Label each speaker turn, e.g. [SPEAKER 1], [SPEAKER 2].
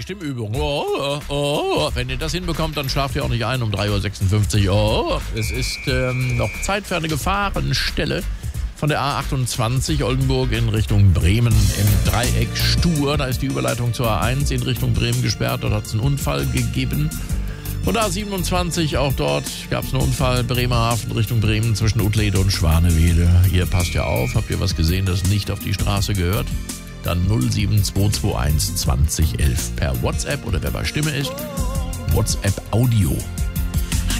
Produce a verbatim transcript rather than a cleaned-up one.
[SPEAKER 1] Stimmübung. Oh, oh, oh. Wenn ihr das hinbekommt, dann schlaft ihr auch nicht ein um drei Uhr sechsundfünfzig. Oh, es ist ähm, noch Zeit für eine Gefahrenstelle von der A achtundzwanzig Oldenburg in Richtung Bremen im Dreieck Stur. Da ist die Überleitung zur A eins in Richtung Bremen gesperrt. Dort hat es einen Unfall gegeben. Und A siebenundzwanzig, auch dort gab es einen Unfall. Bremerhaven Richtung Bremen zwischen Uttlede und Schwanewede. Ihr passt ja auf. Habt ihr was gesehen, das nicht auf die Straße gehört? Dann null sieben zwei zwei eins zwanzig elf per WhatsApp oder wer bei Stimme ist, WhatsApp Audio.